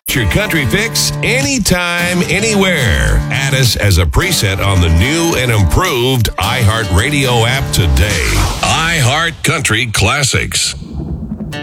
Your country fix anytime, anywhere. Add us as a preset on the new and improved iHeartRadio app today. iHeart Country Classics.